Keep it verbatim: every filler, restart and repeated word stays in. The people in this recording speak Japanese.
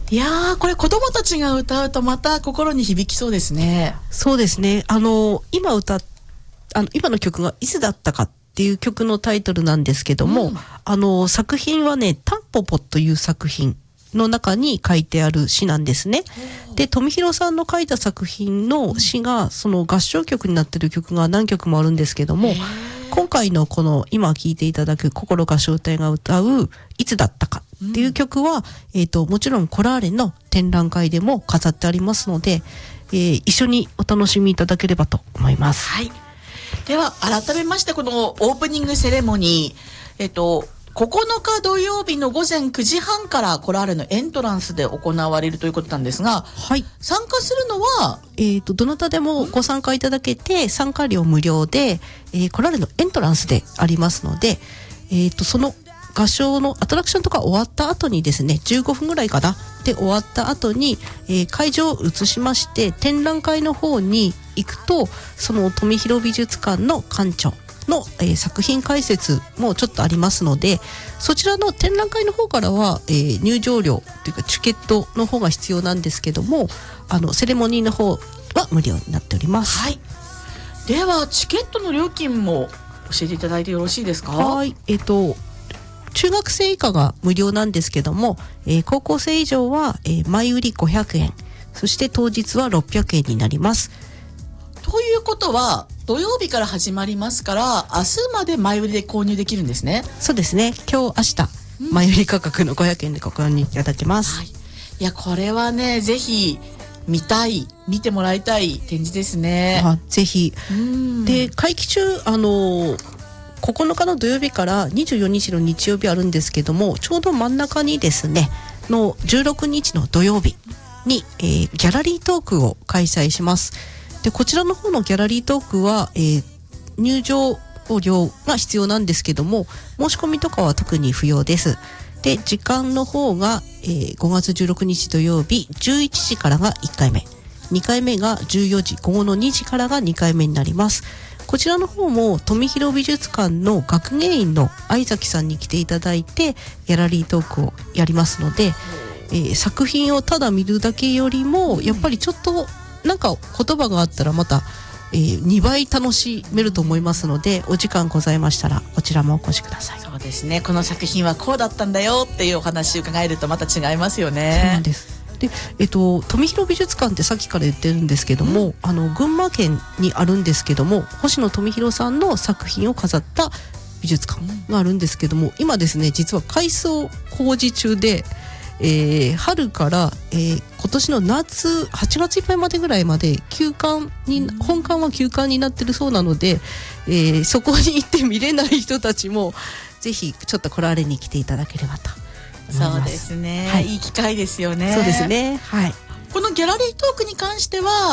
いやー、これ子供たちが歌うとまた心に響きそうですね。 そうですね。あの今歌っあの今の曲がいつだったかっていう曲のタイトルなんですけども、うん、あの作品はね、タンポポという作品の中に書いてある詩なんですね。で、富弘さんの書いた作品の詩が、その合唱曲になってる曲が何曲もあるんですけども、今回のこの今聴いていただく心合唱隊が歌ういつだったかっていう曲は、うん、えっと、もちろんコラーレの展覧会でも飾ってありますので、えー、一緒にお楽しみいただければと思います。 はい。では、改めましてこのオープニングセレモニー、えっと、ここのか土曜日の午前くじはんからコラーレのエントランスで行われるということなんですが、はい、参加するのは、 えっと、どなたでもご参加いただけて、参加料無料で、えー、コラーレのエントランスでありますので、えっと、その合唱のアトラクションとか終わった後にですね、じゅうごふんぐらいかなで終わった後に、えー、会場を移しまして展覧会の方に行くと、その富弘美術館の館長の、えー、作品解説もちょっとありますので、そちらの展覧会の方からは、えー、入場料というかチケットの方が必要なんですけども、あのセレモニーの方は無料になっております。 はい。ではチケットの料金も教えていただいてよろしいですか？ はい。えっと中学生以下が無料なんですけども、えー、高校生以上は、えー、前売りごひゃくえん、そして当日はろっぴゃくえんになります。 ということは土曜日から始まりますから、明日まで前売りで購入できるんですね。 そうですね。今日明日、うん、前売り価格のごひゃくえんでご購入いただけます。 はい、いや、これはね、ぜひ見たい、見てもらいたい展示ですね。 あ、ぜひ。で、会期中、あのここのかの土曜日からにじゅうよっかの日曜日あるんですけども、ちょうど真ん中にですねのじゅうろくにちの土曜日に、えー、ギャラリートークを開催します。で、こちらの方のギャラリートークは、えー、入場料が必要なんですけども、申し込みとかは特に不要です。で、時間の方が、えー、ごがつじゅうろくにち土曜日じゅういちじからがいっかいめ、にかいめがじゅうよじ、午後のにじからがにかいめになります。こちらの方も富弘美術館の学芸員の相崎さんに来ていただいてギャラリートークをやりますので、えー、作品をただ見るだけよりもやっぱりちょっとなんか言葉があったらまた、えー、にばい楽しめると思いますので、お時間ございましたらこちらもお越しください。 そうですね、この作品はこうだったんだよっていうお話を伺えるとまた違いますよね。 そうなんです。で、えっと、富弘美術館ってさっきから言ってるんですけども、うん、あの群馬県にあるんですけども、星野富弘さんの作品を飾った美術館があるんですけども、今ですね実は改装工事中で、えー、春から、えー、今年の夏はちがついっぱいまでぐらいまで休館に、本館は休館になってるそうなので、えー、そこに行って見れない人たちもぜひちょっとコラーレに来ていただければと。 そうですね、はい、いい機会ですよね。 そうですね、はい。 このギャラリートークに関しては